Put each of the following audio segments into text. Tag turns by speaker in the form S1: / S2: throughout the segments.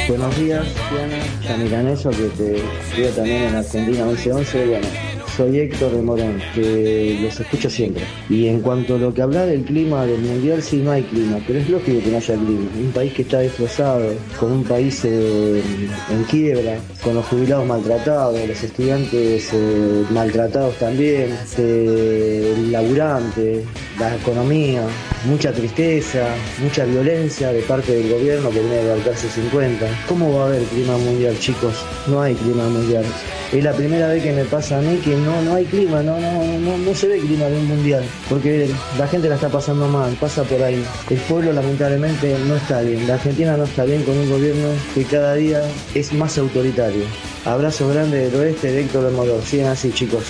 S1: Buenos días, Diana. Yami Caneso, que te veo también en Argentina 1111. Bueno, soy Héctor de Morón, que los escucho siempre. Y en cuanto a lo que habla del clima del mundial, sí, no hay clima, pero es lógico que no haya clima. Un país que está destrozado, con un país en quiebra, con los jubilados maltratados, los estudiantes maltratados también, el laburante, la economía, mucha tristeza, mucha violencia de parte del gobierno que viene de Balcarce 50. ¿Cómo va a haber clima mundial, chicos? No hay clima mundial. Es la primera vez que me pasa a mí que no hay clima, no se ve clima de un mundial, porque la gente la está pasando mal, pasa por ahí. El pueblo lamentablemente no está bien, la Argentina no está bien con un gobierno que cada día es más autoritario. Abrazo grande del oeste de Héctor de Morón. Sigan así, chicos.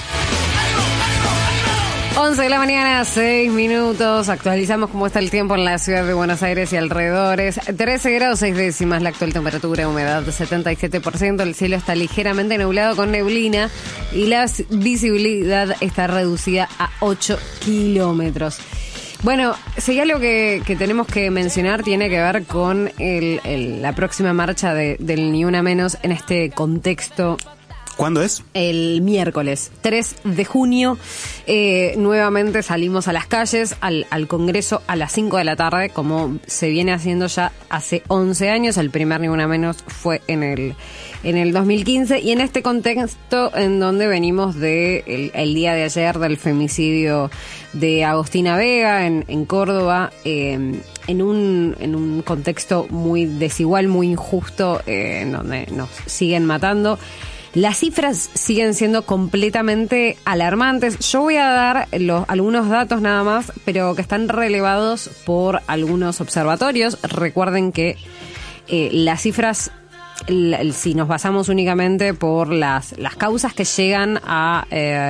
S2: 11 de la mañana, 6 minutos. Actualizamos cómo está el tiempo en la ciudad de Buenos Aires y alrededores. 13 grados 6 décimas la actual temperatura, humedad de 77%. El cielo está ligeramente nublado con neblina y la visibilidad está reducida a 8 kilómetros. Bueno, si hay algo que tenemos que mencionar, tiene que ver con la próxima marcha del Ni Una Menos en este contexto.
S3: ¿Cuándo es?
S2: El miércoles 3 de junio. Nuevamente salimos a las calles, al Congreso a las 5 de la tarde, como se viene haciendo ya hace 11 años. El primer Ni Una Menos fue en el 2015. Y en este contexto en donde venimos el día de ayer del femicidio de Agostina Vega en Córdoba, en un contexto muy desigual, muy injusto, en donde nos siguen matando. Las cifras siguen siendo completamente alarmantes. Yo voy a dar algunos datos nada más, pero que están relevados por algunos observatorios. Recuerden que las cifras, si nos basamos únicamente por las causas que llegan a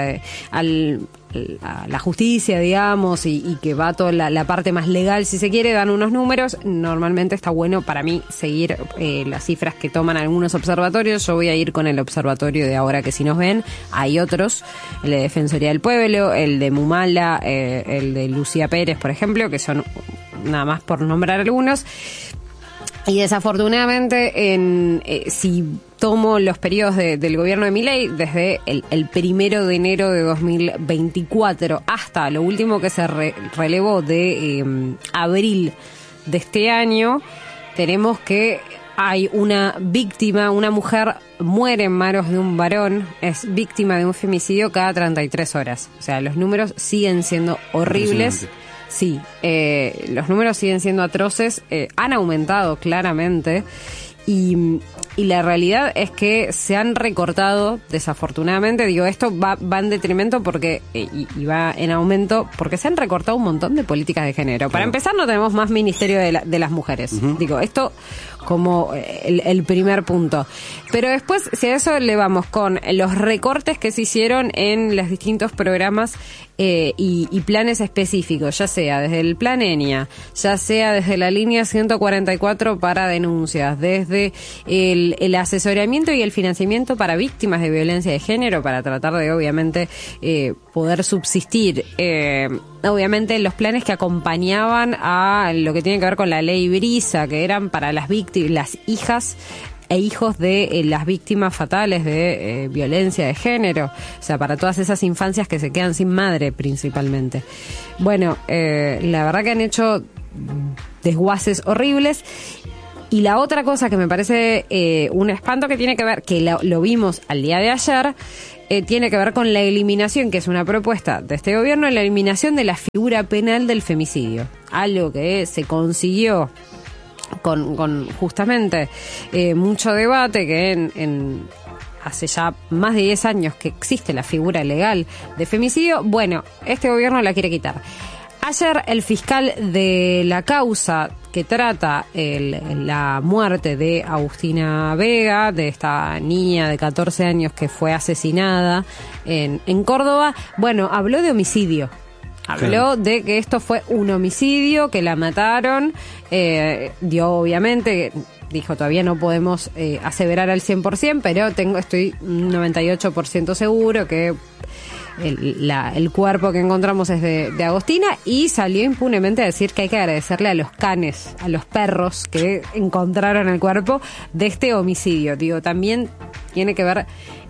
S2: la justicia, digamos, y que va toda la parte más legal, si se quiere, dan unos números. Normalmente está bueno para mí seguir las cifras que toman algunos observatorios. Yo voy a ir con el observatorio de Ahora que Si Nos Ven. Hay otros, el de Defensoría del Pueblo, el de Mumala, el de Lucía Pérez, por ejemplo, que son nada más por nombrar algunos. Y desafortunadamente, si tomo los periodos del gobierno de Milei, desde el 1 de enero de 2024 hasta lo último que se relevó de abril de este año, tenemos que hay una víctima, una mujer muere en manos de un varón, es víctima de un femicidio cada 33 horas. O sea, los números siguen siendo horribles. Sí, los números siguen siendo atroces, han aumentado claramente y la realidad es que se han recortado, desafortunadamente, digo, esto va en detrimento porque y va en aumento porque se han recortado un montón de políticas de género. Para empezar, no tenemos más Ministerio de las Mujeres. Digo, esto como el primer punto. Pero después, si a eso le vamos con los recortes que se hicieron en los distintos programas y planes específicos, ya sea desde el Plan ENIA, ya sea desde la línea 144 para denuncias, desde el asesoramiento y el financiamiento para víctimas de violencia de género, para tratar de, obviamente, poder subsistir. Obviamente, los planes que acompañaban a lo que tiene que ver con la ley Brisa, que eran para las víctimas, las hijas e hijos de las víctimas fatales de violencia de género, o sea, para todas esas infancias que se quedan sin madre principalmente. Bueno, la verdad que han hecho desguaces horribles. Y la otra cosa que me parece un espanto que tiene que ver, que lo vimos al día de ayer, tiene que ver con la eliminación, que es una propuesta de este gobierno, la eliminación de la figura penal del femicidio. Algo que se consiguió con justamente mucho debate, que hace ya más de 10 años que existe la figura legal de femicidio. Bueno, este gobierno la quiere quitar. Ayer el fiscal de la causa que trata la muerte de Agustina Vega, de esta niña de 14 años que fue asesinada en Córdoba, bueno, habló de homicidio. Habló de que esto fue un homicidio, que la mataron, dio obviamente, dijo todavía no podemos aseverar al 100%, pero estoy 98% seguro que el cuerpo que encontramos es de Agostina, y salió impunemente a decir que hay que agradecerle a los canes, a los perros que encontraron el cuerpo de este homicidio. Digo, también tiene que ver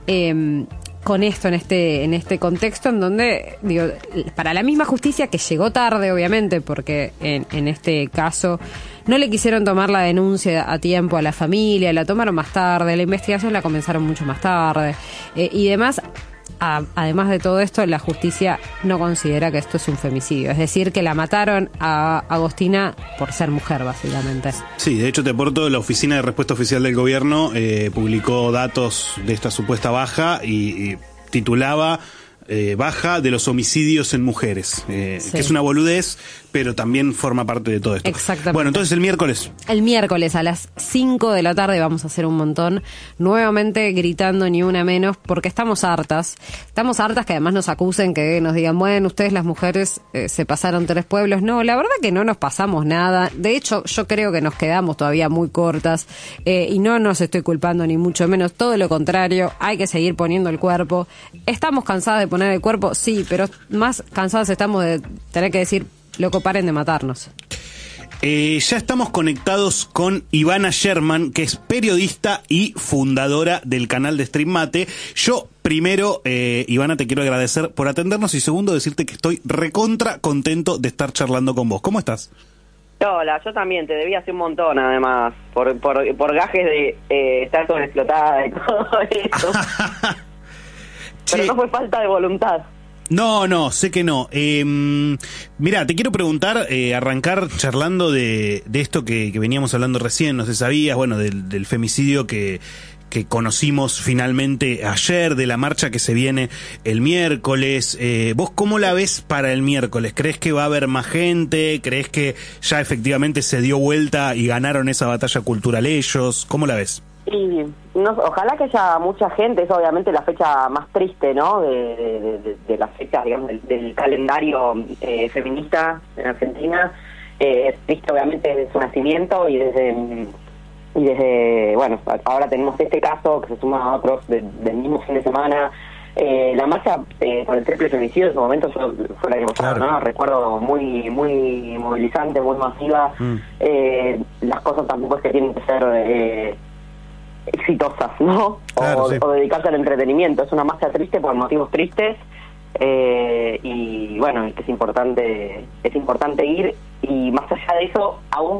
S2: con esto, en este contexto en donde, digo, para la misma justicia, que llegó tarde, obviamente, porque en este caso no le quisieron tomar la denuncia a tiempo a la familia, la tomaron más tarde, la investigación la comenzaron mucho más tarde, y demás. Además de todo esto, la justicia no considera que esto es un femicidio, es decir, que la mataron a Agostina por ser mujer, básicamente.
S3: Sí, de hecho te aporto, la Oficina de Respuesta Oficial del Gobierno publicó datos de esta supuesta baja y titulaba baja de los homicidios en mujeres, sí, que es una boludez, pero también forma parte de todo esto.
S2: Exactamente.
S3: Bueno, entonces el miércoles a
S2: las 5 de la tarde vamos a hacer un montón, nuevamente gritando ni una menos, porque estamos hartas que además nos acusen, que nos digan, bueno, ustedes las mujeres se pasaron 3 pueblos. No, la verdad que no nos pasamos nada, de hecho yo creo que nos quedamos todavía muy cortas, y no nos estoy culpando ni mucho menos, todo lo contrario, hay que seguir poniendo el cuerpo. Estamos cansadas de poner el cuerpo, sí, pero más cansadas estamos de tener que decir, loco, paren de matarnos.
S3: Ya estamos conectados con Ivana Sherman, que es periodista y fundadora del canal de Stream Mate. Yo, primero, Ivana, te quiero agradecer por atendernos, y segundo, decirte que estoy recontra contento de estar charlando con vos. ¿Cómo estás?
S4: Hola, yo también, te debía hace un montón, además, por gajes de estar sobreexplotada y todo eso. Pero no fue falta de voluntad.
S3: No, sé que no. Mira, te quiero preguntar, arrancar charlando de esto que veníamos hablando recién, no sé si sabías, bueno, del femicidio que conocimos finalmente ayer, de la marcha que se viene el miércoles. ¿Vos cómo la ves para el miércoles? ¿Crees que va a haber más gente? ¿Crees que ya efectivamente se dio vuelta y ganaron esa batalla cultural ellos? ¿Cómo la ves?
S4: Y ojalá que haya mucha gente, es obviamente la fecha más triste, ¿no? De la fecha, digamos, del calendario feminista en Argentina. Es triste, obviamente, desde su nacimiento y desde, bueno, ahora tenemos este caso que se suma a otros del mismo fin de semana. La marcha por el triple femicidio en su momento fue la que pasaba, ¿no? Recuerdo muy movilizante, muy masiva. Las cosas tampoco es que tienen que ser exitosas, ¿no?
S3: Claro, sí.
S4: O dedicarse al entretenimiento. Es una marcha triste por motivos tristes, y bueno, que es importante ir, y más allá de eso, aún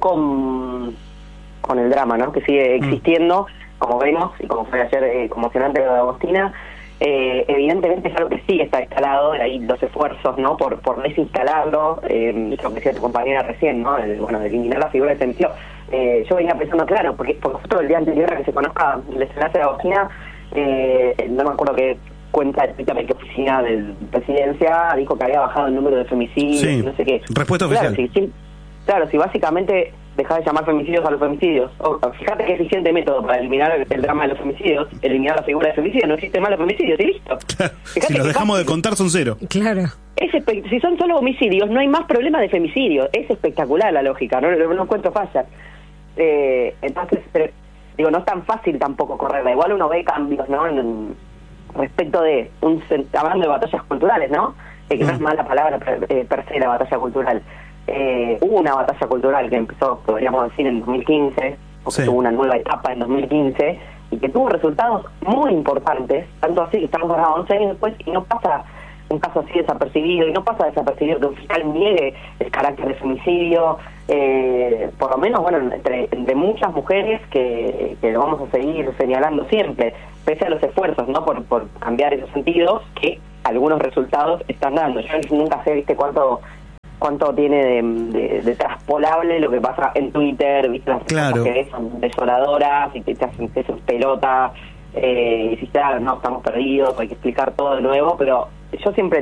S4: con el drama, ¿no? Que sigue existiendo, como vemos, y como fue ayer conmocionante lo de Agostina. Evidentemente es algo que sí está instalado, ahí los esfuerzos, ¿no? Por desinstalarlo, lo que decía tu compañera recién, ¿no? De eliminar la figura de femicidio. Yo venía pensando, claro, porque justo el día anterior a que se conozca el desenlace de Agostina, no me acuerdo qué cuenta de qué oficina de presidencia dijo que había bajado el número de femicidios,
S3: sí,
S4: no sé qué.
S3: Respuesta oficial.
S4: Claro, si básicamente dejás de llamar femicidios a los femicidios, fíjate qué eficiente método para eliminar el drama de los femicidios, eliminar la figura de femicidio, no existe más los femicidios, y listo.
S3: Claro, si los dejamos de contar son 0.
S2: Claro.
S4: Si son solo homicidios, no hay más problema de femicidio. Es espectacular la lógica, no encuentro fallas. Entonces, digo, no es tan fácil tampoco correrla. Igual uno ve cambios, ¿no? Respecto de hablando de batallas culturales, ¿no? Que no es mala palabra per se la batalla cultural. Hubo una batalla cultural que empezó, podríamos decir, en 2015, porque tuvo una nueva etapa en 2015, y que tuvo resultados muy importantes, tanto así que estamos ahora 11 años después, y no pasa un caso así desapercibido, y no pasa desapercibido que un fiscal niegue el carácter de femicidio, por lo menos, bueno, entre muchas mujeres que lo vamos a seguir señalando siempre, pese a los esfuerzos, ¿no? Por cambiar esos sentidos, que algunos resultados están dando. Yo nunca sé, ¿viste? cuánto tiene de traspolable lo que pasa en Twitter, ¿viste? Las cosas que son desoladoras y que te hacen eso pelota, y si no, estamos perdidos, hay que explicar todo de nuevo, pero yo siempre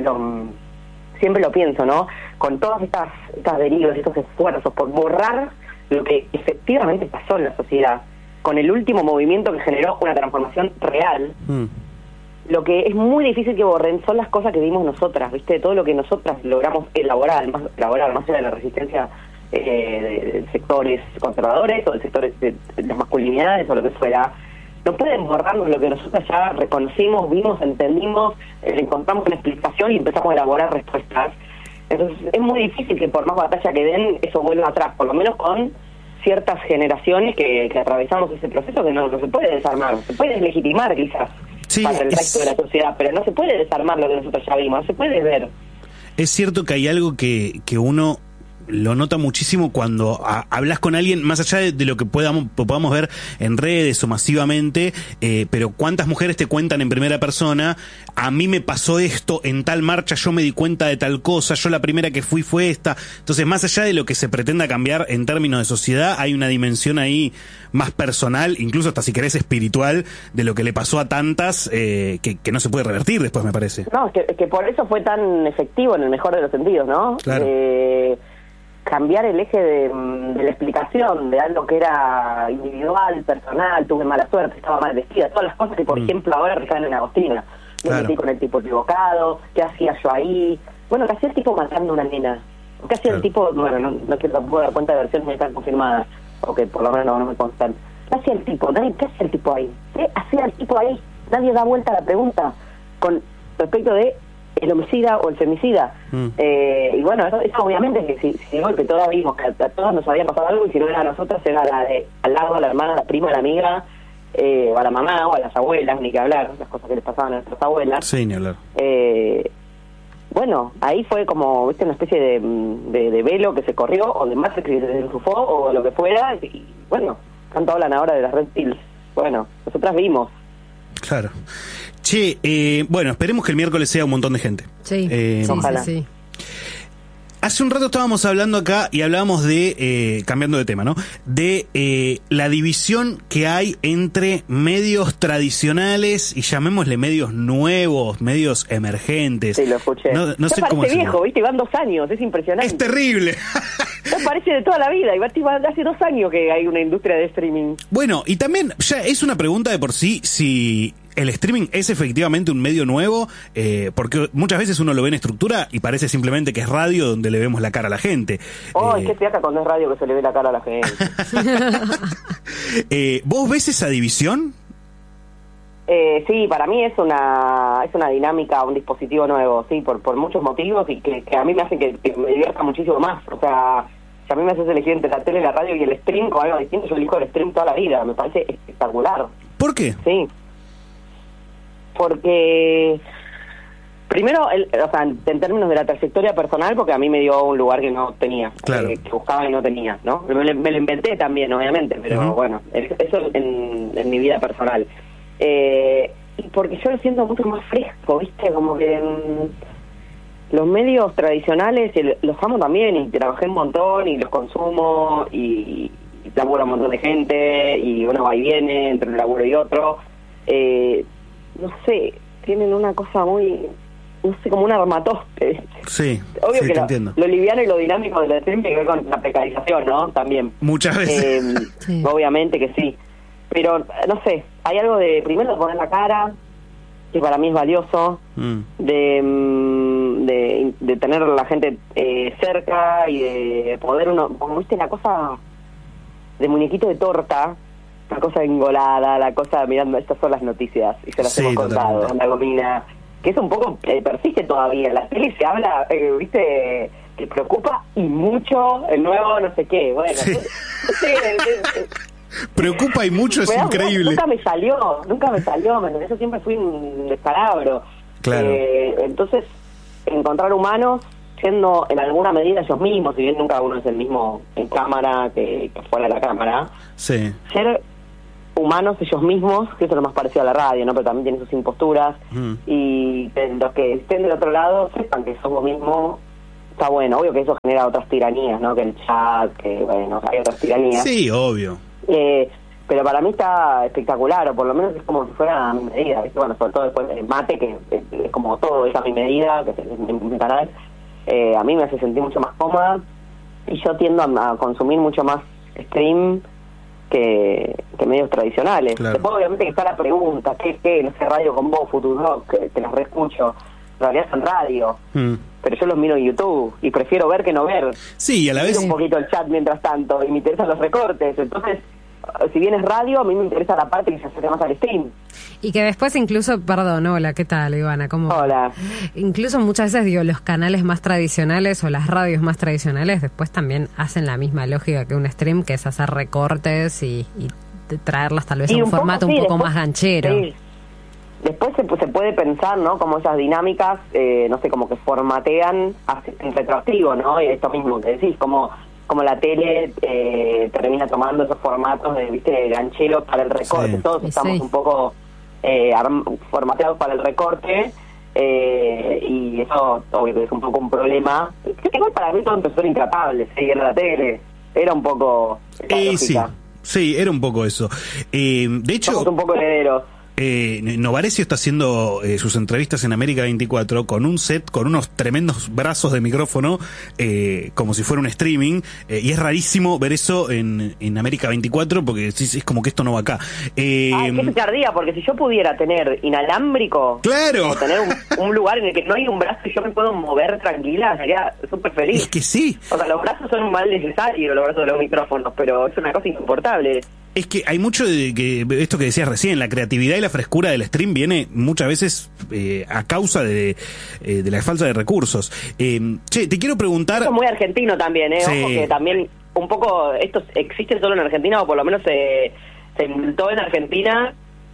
S4: lo pienso, ¿no? Con todas estas derivas, estos esfuerzos por borrar lo que efectivamente pasó en la sociedad, con el último movimiento que generó una transformación real, lo que es muy difícil que borren son las cosas que vimos nosotras, ¿viste? Todo lo que nosotras logramos elaborar más allá de la resistencia de sectores conservadores o de sectores de las masculinidades o lo que fuera. no pueden borrarnos lo que nosotros ya reconocimos, vimos, entendimos, encontramos una explicación y empezamos a elaborar respuestas. Entonces es muy difícil que por más batalla que den, eso vuelva atrás, por lo menos con ciertas generaciones que atravesamos ese proceso que no se puede desarmar, se puede deslegitimar quizás para el resto de la sociedad, pero no se puede desarmar lo que nosotros ya vimos, no se puede ver.
S3: Es cierto que hay algo que uno lo nota muchísimo cuando hablas con alguien, más allá de lo que podamos ver en redes o masivamente, pero cuántas mujeres te cuentan en primera persona, a mí me pasó esto en tal marcha, yo me di cuenta de tal cosa, yo la primera que fui fue esta. Entonces, más allá de lo que se pretenda cambiar en términos de sociedad, hay una dimensión ahí más personal, incluso hasta si querés espiritual, de lo que le pasó a tantas, que no se puede revertir después, me parece.
S4: No, que por eso fue tan efectivo en el mejor de los sentidos, ¿no?
S3: Claro.
S4: Cambiar el eje de la explicación de algo que era individual, personal, tuve mala suerte, estaba mal vestida, todas las cosas que, por ejemplo, ahora recaen en Agostina. Me metí con el tipo equivocado, ¿qué hacía yo ahí? Bueno, ¿qué hacía el tipo matando a una nena? ¿Qué hacía el tipo? Bueno, no quiero tampoco dar cuenta de versiones que están confirmadas, o que por lo menos no me constan. ¿Qué hacía el tipo? ¿Qué hacía el tipo ahí? ¿Qué hacía el tipo ahí? Nadie da vuelta a la pregunta con respecto de el homicida o el femicida. Y bueno, eso obviamente que si de golpe todos vimos que a todos nos había pasado algo, y si no era a nosotros, era la de al lado, a la hermana, a la prima, a la amiga, o a la mamá, o a las abuelas, ni que hablar, las cosas que les pasaban a nuestras abuelas.
S3: Sí, ni hablar.
S4: Bueno, ahí fue como, viste, una especie de velo que se corrió, o de Matrix que se enchufó, o lo que fuera, y bueno, tanto hablan ahora de las Red Pills. Bueno, nosotras vimos.
S3: Claro. Che, bueno, esperemos que el miércoles sea un montón de gente.
S2: Sí, sí.
S3: Hace un rato estábamos hablando acá y hablábamos de, cambiando de tema, ¿no? De la división que hay entre medios tradicionales y llamémosle medios nuevos, medios emergentes.
S4: Sí, lo escuché.
S3: No sé cómo
S4: parece viejo, ¿viste? Van 2 años, es impresionante.
S3: Es terrible.
S4: No parece de toda la vida, y hace 2 años que hay una industria de streaming.
S3: Bueno, y también ya es una pregunta de por sí si el streaming es efectivamente un medio nuevo, porque muchas veces uno lo ve en estructura y parece simplemente que es radio donde le vemos la cara a la gente.
S4: Es que fiaca cuando es radio que se le ve la cara a la gente.
S3: ¿Vos ves esa división?
S4: Sí, para mí es una dinámica, un dispositivo nuevo, sí, por muchos motivos, y que a mí me hacen que me divierta muchísimo más. O sea, si a mí me haces elegir entre la tele, la radio y el stream con algo distinto, yo elijo el stream toda la vida. Me parece espectacular.
S3: ¿Por qué?
S4: Sí. Porque primero, o sea, en términos de la trayectoria personal, porque a mí me dio un lugar que no tenía,
S3: claro,
S4: que buscaba y no tenía, ¿no? Me lo inventé también, obviamente, pero bueno, eso en mi vida personal. Y porque yo lo siento mucho más fresco, ¿viste? Como que los medios tradicionales los amo también, y trabajé un montón y los consumo, y laburo un montón de gente, y uno va y viene entre un laburo y otro. No sé, tienen una cosa muy, no sé, como un armatoste.
S3: Sí,
S4: obvio
S3: sí,
S4: que lo liviano y lo dinámico del stream tiene que ver con la precarización, ¿no? También.
S3: Muchas veces.
S4: Sí. Obviamente que sí. Pero, no sé, hay algo de, primero, de poner la cara, que para mí es valioso, de tener a la gente cerca, y de poder uno, como viste, la cosa de muñequito de torta, la cosa engolada, la cosa mirando, estas son las noticias, y se las hemos contado, la gomina, que es un poco, persiste todavía, en la tele se habla, viste, que preocupa y mucho el nuevo no sé qué, bueno, sí.
S3: Preocupa y mucho, es increíble.
S4: Nunca me salió, yo siempre fui un descalabro.
S3: Claro.
S4: Entonces, encontrar humanos siendo en alguna medida ellos mismos, si bien nunca uno es el mismo en cámara que fuera de la cámara,
S3: sí,
S4: ser humanos ellos mismos, que eso es lo más parecido a la radio, ¿no? Pero también tienen sus imposturas, y los que estén del otro lado sepan que sos vos mismo. Está bueno, obvio que eso genera otras tiranías, ¿no? Que el chat, que bueno, hay otras tiranías.
S3: Sí, obvio.
S4: Pero para mí está espectacular, o por lo menos es como si fuera a mi medida, ¿viste? Bueno, sobre todo después del mate, que es como todo, es a mi medida, que es mi canal. A mí me hace sentir mucho más cómoda, y yo tiendo a consumir mucho más stream que medios tradicionales.
S3: Claro.
S4: Después obviamente que está la pregunta, ¿qué? No sé, radio con vos, Futurock, que las reescucho. En realidad son radio, pero yo los miro en YouTube y prefiero ver que no ver.
S3: Sí, y a la vez
S4: un poquito el chat mientras tanto, y me interesan los recortes. Entonces, si bien es radio, a mí me interesa la parte que se acerca más al stream.
S2: Y que después incluso, perdón, hola, ¿qué tal, Ivana? ¿Cómo?
S4: Hola.
S2: Incluso muchas veces, digo, los canales más tradicionales o las radios más tradicionales después también hacen la misma lógica que un stream, que es hacer recortes y traerlas tal vez a un formato un poco más ganchero.
S4: Sí. Después se puede pensar, ¿no? Como esas dinámicas, no sé, como que formatean en retroactivo, ¿no? Y esto mismo que decís, como la tele termina tomando esos formatos de, viste, gancheros para el recorte. Sí. Todos estamos un poco formateados para el recorte, y eso, obvio, que es un poco un problema. Igual para mí todo empezó intratable, seguir la tele. Era un poco...
S3: Sí, era un poco eso. De hecho...
S4: Somos un poco herederos.
S3: Novarecio está haciendo sus entrevistas en América 24 con un set, con unos tremendos brazos de micrófono, como si fuera un streaming, y es rarísimo ver eso en América 24 porque es como que esto no va acá.
S4: Qué picardía, porque si yo pudiera tener inalámbrico,
S3: claro,
S4: o tener un lugar en el que no hay un brazo y yo me puedo mover tranquila, sería súper feliz.
S3: Es que sí.
S4: O sea, los brazos son un mal necesario, los brazos de los micrófonos, pero es una cosa insoportable.
S3: Es que hay mucho de que esto que decías recién, la creatividad y la frescura del stream viene muchas veces a causa de la falta de recursos. Te quiero preguntar...
S4: Esto es muy argentino también,
S3: Sí.
S4: Ojo que también un poco esto existe solo en Argentina, o por lo menos se inventó en Argentina,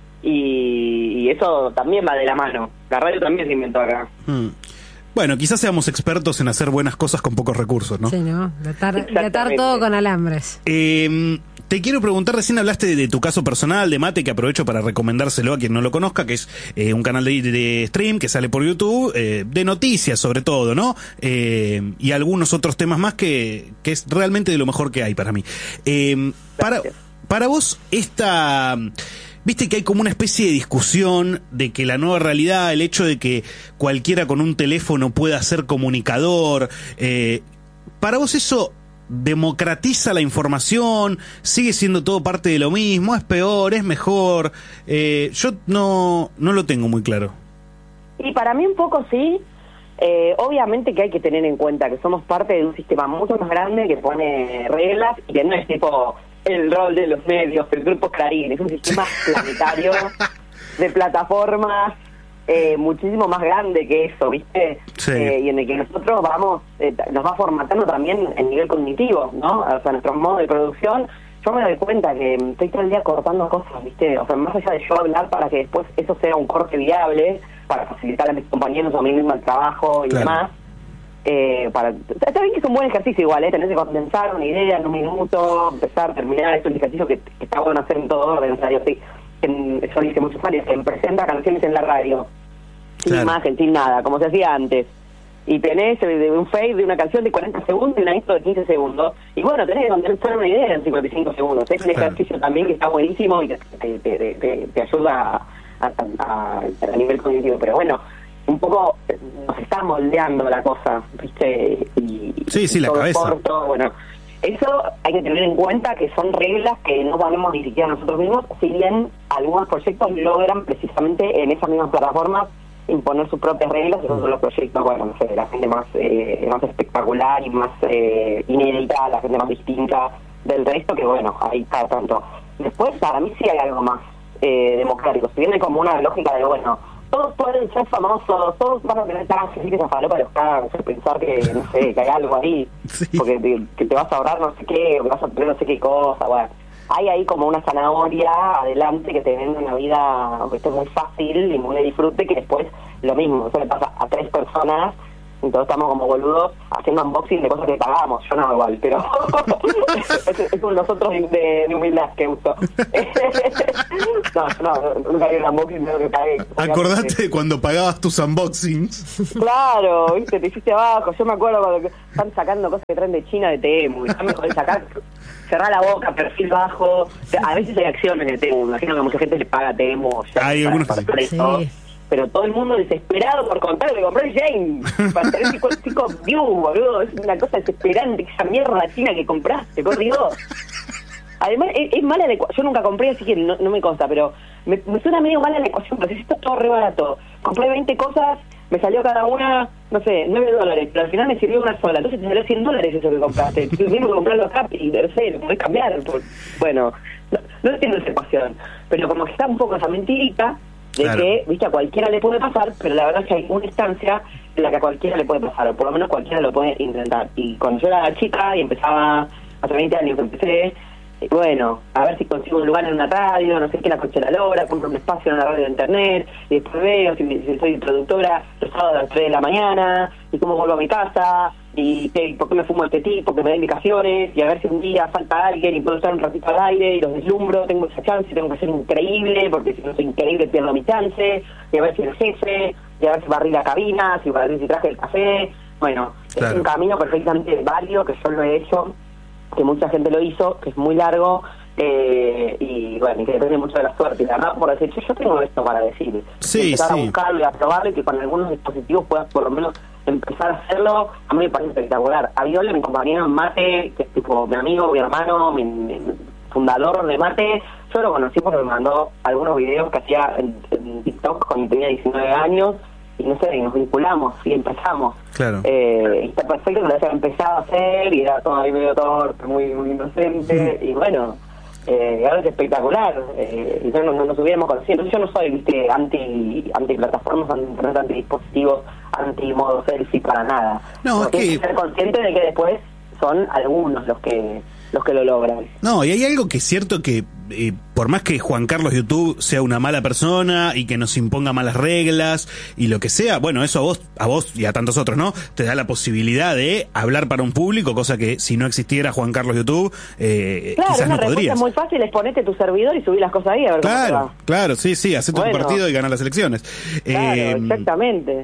S4: y eso también va de la mano. La radio también se inventó acá.
S3: Bueno, quizás seamos expertos en hacer buenas cosas con pocos recursos, ¿no?
S2: Sí, ¿no? De atar todo con alambres.
S3: Te quiero preguntar, recién hablaste de tu caso personal, de Mate, que aprovecho para recomendárselo a quien no lo conozca, que es un canal de stream que sale por YouTube, de noticias sobre todo, ¿no? Y algunos otros temas más que es realmente de lo mejor que hay para mí. Para vos, viste que hay como una especie de discusión de que la nueva realidad, el hecho de que cualquiera con un teléfono pueda ser comunicador, para vos eso democratiza la información, sigue siendo todo parte de lo mismo, es peor, es mejor. Yo no lo tengo muy claro.
S4: Y para mí un poco sí. Obviamente que hay que tener en cuenta que somos parte de un sistema mucho más grande que pone reglas y que no es tipo el rol de los medios, el grupo Clarín, es un sistema planetario de plataformas muchísimo más grande que eso, ¿viste?
S3: Sí.
S4: Y en el que nosotros nos va formatando también el nivel cognitivo, ¿no? O sea, nuestro modo de producción. Yo me doy cuenta que estoy todo el día cortando cosas, ¿viste? O sea, más allá de yo hablar para que después eso sea un corte viable, para facilitar a mis compañeros o a mí mismo el trabajo y demás. Está bien que es un buen ejercicio igual, tener que condensar una idea en un minuto, empezar, terminar. Es un ejercicio que está bueno hacer en todo orden. O sea, yo hice muchos años que presenta canciones en la radio, sin imagen, sin nada, como se hacía antes. Y tenés un fade de una canción de 40 segundos y una intro de 15 segundos. Y bueno, tenés que condensar una idea en 55 segundos. Es un ejercicio también que está buenísimo y que te ayuda a nivel cognitivo. Pero bueno, un poco nos está moldeando la cosa, ¿viste? Y
S3: sí, la cabeza.
S4: Corto, bueno, eso hay que tener en cuenta que son reglas que no ponemos ni siquiera nosotros mismos, si bien algunos proyectos logran precisamente en esas mismas plataformas imponer sus propias reglas. Esos son los proyectos, bueno, no sé, la gente más espectacular y más inédita, la gente más distinta del resto, que bueno, ahí está tanto. Después, para mí sí hay algo más democrático. Si bien hay como una lógica de, bueno, todos pueden ser famosos, todos van a tener tanques y que se falopa los cáncer, pensar que, no sé, que hay algo ahí, porque que te vas a ahorrar no sé qué, o que vas a tener no sé qué cosa, bueno. Hay ahí como una zanahoria adelante que te vende una vida muy fácil y muy de disfrute, que después lo mismo, eso le pasa a 3 personas, entonces estamos como boludos haciendo unboxing de cosas que pagamos. Yo no igual, pero es un nosotros de humildad que uso. no, nunca había un unboxing de lo que pagué.
S3: Acordate de cuando pagabas tus unboxings.
S4: Claro, viste, te hiciste abajo. Yo me acuerdo cuando están sacando cosas que traen de China de Temu, y ya me podés sacar, cerrar la boca, perfil bajo. A veces hay acciones de Temu, me imagino que mucha gente le paga a Temu.
S3: Hay algunos
S4: que sí. Pero todo el mundo desesperado por contar que compró el Jane para tener 5 views, boludo. Es una cosa desesperante, esa mierda china que compraste, por Dios. Además, es mala la ecuación. Yo nunca compré, así que no me consta, pero me suena medio mala la ecuación, porque si esto es todo re barato. Compré 20 cosas me salió cada una, no sé, $9, pero al final me sirvió una sola, entonces te salió $100 eso que compraste, tuvimos que comprarlo acá y no sé, lo podés cambiar, bueno, no entiendo esa ecuación, pero como que está un poco esa mentirita de
S3: claro,
S4: que, viste, a cualquiera le puede pasar, pero la verdad es que hay una instancia en la que a cualquiera le puede pasar, o por lo menos cualquiera lo puede intentar, y cuando yo era chica y empezaba, hace 20 años que empecé, bueno, a ver si consigo un lugar en una radio, no sé qué, la coche de la lora, compro un espacio en una radio de internet, y después veo si soy productora los sábados a las 3 de la mañana, y cómo vuelvo a mi casa, y por qué me fumo este tipo, que me da indicaciones, y a ver si un día falta alguien y puedo estar un ratito al aire y los deslumbro, tengo esa chance, tengo que ser increíble, porque si no soy increíble pierdo mi chance, y a ver si el jefe, y a ver si barrí la cabina, si traje el café, bueno, claro, es un camino perfectamente válido, que yo lo he hecho, que mucha gente lo hizo, que es muy largo, y bueno, y que depende mucho de la suerte, y la verdad, por decir, yo tengo esto para decir, empezar a buscarlo y a probarlo, y que con algunos dispositivos puedas por lo menos empezar a hacerlo, a mí me parece espectacular. A Viola, mi compañero en mate, que es tipo mi amigo, mi hermano, mi fundador de mate, yo lo conocí porque me mandó algunos videos que hacía en TikTok cuando tenía 19 años, y no sé, y nos vinculamos y empezamos.
S3: Claro.
S4: Y está perfecto que lo haya empezado a hacer y era todo ahí medio torpe, muy inocente, y bueno, ahora es espectacular. Y no nos hubiéramos conocido. Entonces yo no soy, viste, anti plataformas, anti internet, anti dispositivos, anti modo selfie, para nada.
S3: No,
S4: porque hay que ser consciente de que después son algunos los que lo logran.
S3: No, y hay algo que es cierto que por más que Juan Carlos YouTube sea una mala persona y que nos imponga malas reglas y lo que sea, bueno, eso a vos y a tantos otros, ¿no? Te da la posibilidad de hablar para un público, cosa que si no existiera Juan Carlos YouTube,
S4: claro,
S3: quizás no podrías.
S4: Es muy fácil, es ponerte tu servidor y subir las cosas ahí a ver
S3: claro,
S4: cómo te va.
S3: Claro, sí, hacer tu partido y ganar las elecciones.
S4: Claro, exactamente.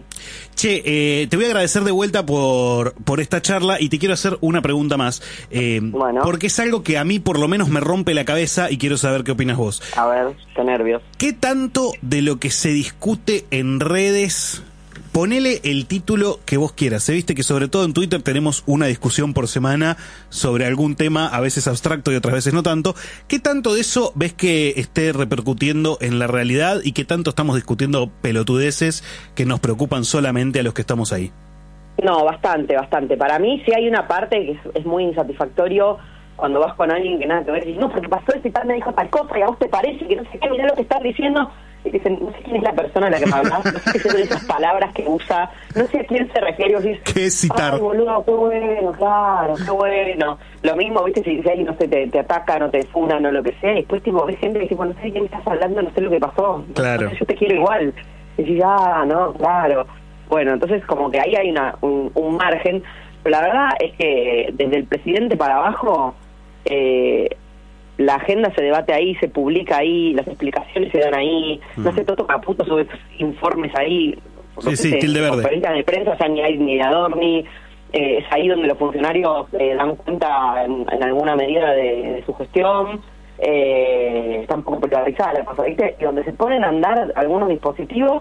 S3: Che, te voy a agradecer de vuelta por esta charla y te quiero hacer una pregunta más.
S4: Bueno.
S3: Porque es algo que a mí por lo menos me rompe la cabeza y quiero saber qué opinas vos.
S4: A ver, qué nervios.
S3: ¿Qué tanto de lo que se discute en redes, ponele el título que vos quieras? Se viste que sobre todo en Twitter tenemos una discusión por semana sobre algún tema, a veces abstracto y otras veces no tanto. ¿Qué tanto de eso ves que esté repercutiendo en la realidad y qué tanto estamos discutiendo pelotudeces que nos preocupan solamente a los que estamos ahí?
S4: No, bastante. Para mí sí hay una parte que es muy insatisfactorio cuando vas con alguien que nada que ver y dices, no, porque pasó esto y tal, me dijo tal cosa y a vos te parece que no sé qué, mirá lo que estás diciendo, y te dicen, no sé quién es la persona a la que me hablas, no sé qué son esas palabras que usa, no sé a quién se refiere, y dices,
S3: ¿qué es citar?
S4: Ay, boludo, qué bueno, claro, qué bueno. Lo mismo, viste, si alguien, no sé, te atacan o te funan o lo que sea, y después tipo ves gente que dice, bueno, no sé de quién estás hablando, no sé lo que pasó,
S3: claro,
S4: no sé, yo te quiero igual, y dices, no, claro. Bueno, entonces como que ahí hay un margen, pero la verdad es que desde el presidente para abajo, la agenda se debate ahí, se publica ahí, las explicaciones se dan ahí, no sé, Toto Caputo sube esos informes ahí,
S3: sí, tilde verde,
S4: conferencias de prensa, o sea, ni hay ni Adorni, es ahí donde los funcionarios dan cuenta en alguna medida de su gestión, está un poco polarizada la cosa, ¿viste? Y donde se ponen a andar algunos dispositivos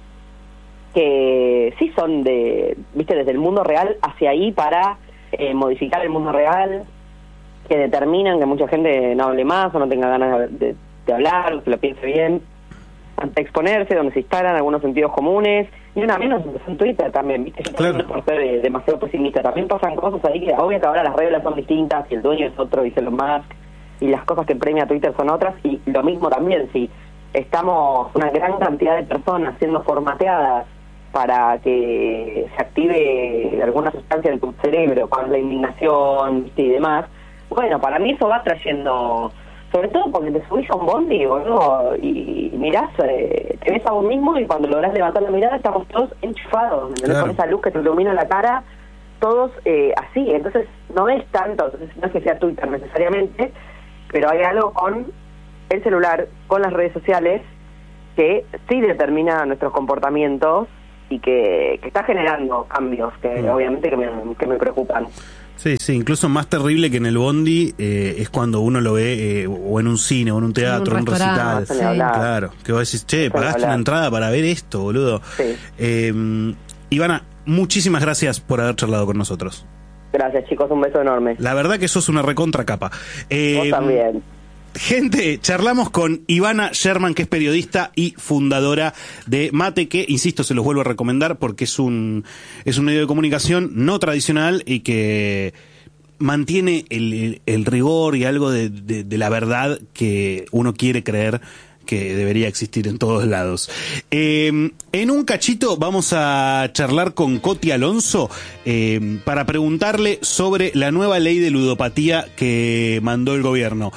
S4: que sí son viste, desde el mundo real hacia ahí para modificar el mundo real, que determinan que mucha gente no hable más o no tenga ganas de hablar, o que lo piense bien, ante exponerse, donde se instalan algunos sentidos comunes, y una menos en Twitter también, ¿viste? Yo claro, no por ser demasiado pesimista, también pasan cosas ahí que obvio que ahora las reglas son distintas, y el dueño es otro, dice Elon Musk, y las cosas que premia Twitter son otras, y lo mismo también, si estamos una gran cantidad de personas siendo formateadas para que se active alguna sustancia en tu cerebro con la indignación, ¿viste? Y demás, bueno, para mí eso va trayendo, sobre todo porque te subís a un bondi, boludo, y mirás, te ves a vos mismo y cuando lográs levantar la mirada estamos todos enchufados, claro, con esa luz que te ilumina la cara, todos así, entonces no ves tanto, entonces no es que sea Twitter necesariamente, pero hay algo con el celular, con las redes sociales, que sí determina nuestros comportamientos y que está generando cambios que obviamente que me preocupan.
S3: Sí, incluso más terrible que en el bondi es cuando uno lo ve o en un cine o en un teatro, en un recital.
S2: Sí.
S3: Claro, que vos decís, che, pagaste una entrada para ver esto, boludo.
S4: Sí.
S3: Ivana, muchísimas gracias por haber charlado con nosotros.
S4: Gracias, chicos, un beso enorme.
S3: La verdad que sos una recontra capa.
S4: Vos también.
S3: Gente, charlamos con Ivana Sherman, que es periodista y fundadora de Mate, que, insisto, se los vuelvo a recomendar porque es un medio de comunicación no tradicional y que mantiene el rigor y algo de la verdad que uno quiere creer que debería existir en todos lados. En un cachito vamos a charlar con Coti Alonso para preguntarle sobre la nueva ley de ludopatía que mandó el gobierno.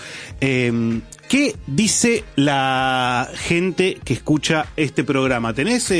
S3: ¿Qué dice la gente que escucha este programa? ¿Tenés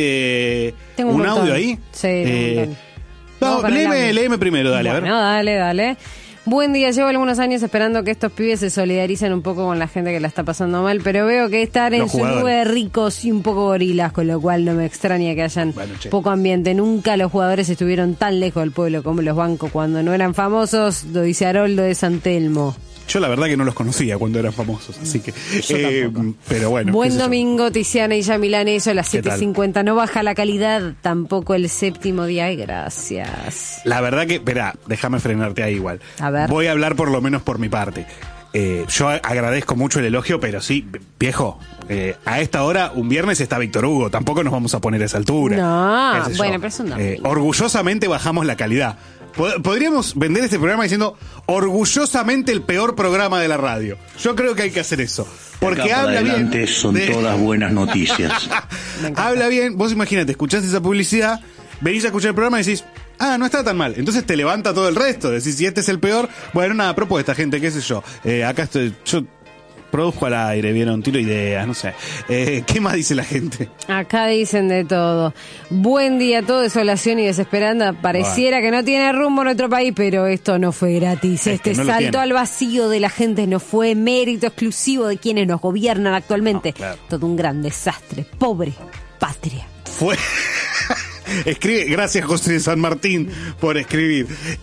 S3: un audio ahí?
S2: Sí,
S3: no, léeme primero, dale,
S2: bueno,
S3: a ver.
S2: Dale. Buen día, llevo algunos años esperando que estos pibes se solidaricen un poco con la gente que la está pasando mal, pero veo que están en su nube de ricos y un poco gorilas, con lo cual no me extraña que hayan poco ambiente. Nunca los jugadores estuvieron tan lejos del pueblo como los bancos cuando no eran famosos, lo dice Haroldo de San Telmo.
S3: Yo la verdad que no los conocía cuando eran famosos, así que... pero bueno.
S2: Buen domingo, Tiziana y Yamilán, eso, las 7:50. No baja la calidad, tampoco el séptimo día. Ay, gracias.
S3: La verdad que... Espera, déjame frenarte ahí igual.
S2: A ver.
S3: Voy a hablar por lo menos por mi parte. Yo agradezco mucho el elogio, pero sí, viejo, a esta hora, un viernes está Víctor Hugo. Tampoco nos vamos a poner a esa altura.
S2: No, bueno, pero es un domingo.
S3: Orgullosamente bajamos la calidad. Podríamos vender este programa diciendo orgullosamente el peor programa de la radio. Yo creo que hay que hacer eso. Porque habla bien.
S5: Son todas buenas noticias.
S3: Habla bien. Vos imagínate, escuchás esa publicidad, venís a escuchar el programa y decís, no está tan mal. Entonces te levanta todo el resto. Decís, si este es el peor, bueno, nada, propuesta, gente, qué sé yo. Acá estoy, yo produzco al aire, vieron, tiro ideas, no sé. ¿Qué más dice la gente?
S2: Acá dicen de todo. Buen día, todo desolación y desesperanza. Pareciera que no tiene rumbo nuestro país, pero esto no fue gratis. Este no salto al vacío de la gente no fue mérito exclusivo de quienes nos gobiernan actualmente. Claro. Todo un gran desastre. Pobre patria.
S3: Fue... Escribe, gracias José de San Martín por escribir.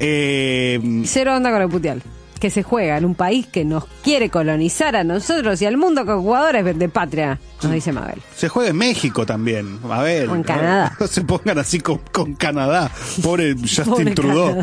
S2: Cero onda con el puteal. Que se juega en un país que nos quiere colonizar a nosotros y al mundo con jugadores de patria, nos dice Mabel.
S3: Se juega en México también, a ver.
S2: O en Canadá.
S3: No se pongan así con Canadá. Pobre Justin Trudeau.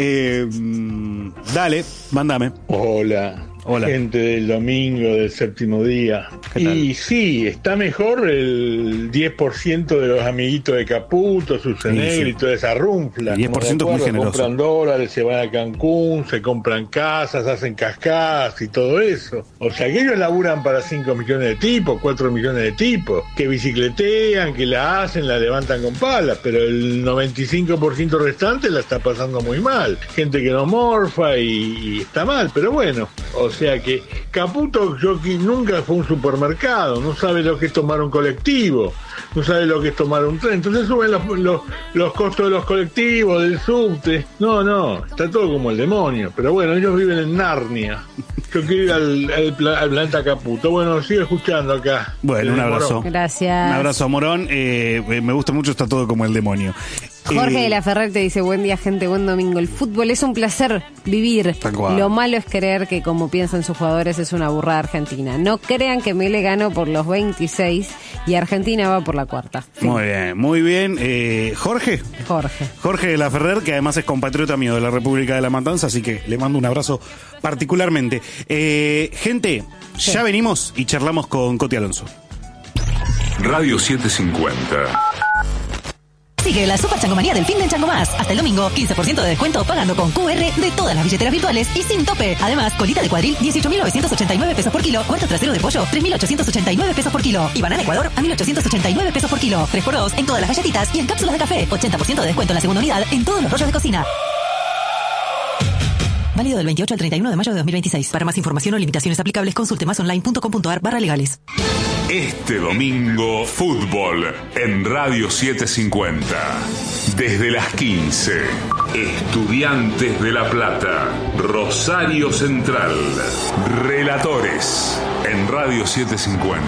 S3: Dale, mándame.
S6: Hola, gente del domingo del séptimo día. Y sí, está mejor el 10% de los amiguitos de Caputo, Susenegri y toda esa runfla.
S3: 10% es muy generoso.
S6: Compran dólares, se van a Cancún, se compran casas, hacen cascadas y todo eso. O sea que ellos laburan para 5 millones de tipos, 4 millones de tipos, que bicicletean, que la hacen, la levantan con palas, pero el 95% restante la está pasando muy mal. Gente que no morfa y está mal, pero bueno, o sea que Caputo nunca fue un supermercado, no sabe lo que es tomar un colectivo, no sabe lo que es tomar un tren, entonces suben los costos de los colectivos, del subte, no, está todo como el demonio, pero bueno, ellos viven en Narnia. Yo quiero ir al planeta Caputo. Bueno, sigo escuchando acá.
S3: Bueno, un abrazo.
S2: Morón. Gracias.
S3: Un abrazo, Morón. Me gusta mucho, está todo como el demonio.
S2: Jorge de la Ferrer te dice, buen día gente, buen domingo. El fútbol es un placer vivir. Lo malo es creer que como piensan sus jugadores es una burrada Argentina. No crean que Mele ganó por los 26 y Argentina va por la cuarta.
S3: Sí. Muy bien. Jorge de la Ferrer, que además es compatriota mío de la República de la Matanza, así que le mando un abrazo particularmente. Gente, ya venimos y charlamos con Coti Alonso.
S7: Radio 750.
S8: Sigue la Super Changomanía del fin del Chango Más. Hasta el domingo, 15% de descuento pagando con QR de todas las billeteras virtuales y sin tope. Además, colita de cuadril, 18.989 pesos por kilo. Cuarto trasero de pollo, 3.889 pesos por kilo. Y banana Ecuador, a 1.889 pesos por kilo. 3x2 en todas las galletitas y en cápsulas de café. 80% de descuento en la segunda unidad en todos los rollos de cocina. Válido del 28 al 31 de mayo de 2026. Para más información o limitaciones aplicables, consulte masonline.com.ar/legales.
S7: Este domingo, fútbol en Radio 750. Desde las 15, Estudiantes de La Plata, Rosario Central. Relatores en Radio 750.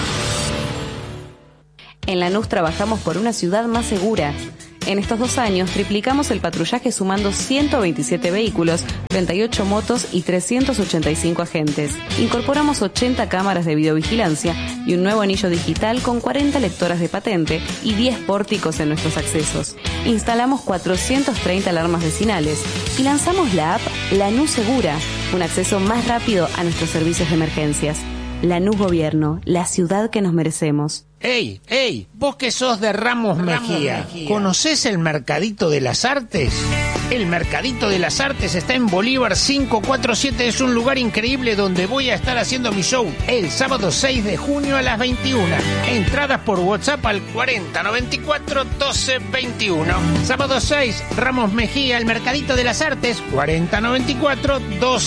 S9: En Lanús trabajamos por una ciudad más segura. En estos 2 años triplicamos el patrullaje sumando 127 vehículos, 38 motos y 385 agentes. Incorporamos 80 cámaras de videovigilancia y un nuevo anillo digital con 40 lectoras de patente y 10 pórticos en nuestros accesos. Instalamos 430 alarmas vecinales y lanzamos la app Lanús Segura, un acceso más rápido a nuestros servicios de emergencias. Lanús Gobierno, la ciudad que nos merecemos.
S10: ¡Ey! Vos que sos de Ramos Mejía, ¿conocés el Mercadito de las Artes? El Mercadito de las Artes está en Bolívar 547, es un lugar increíble donde voy a estar haciendo mi show el sábado 6 de junio a las 21. Entradas por WhatsApp al 4094 1221. Sábado 6, Ramos Mejía, el Mercadito de las Artes, 4094 1221.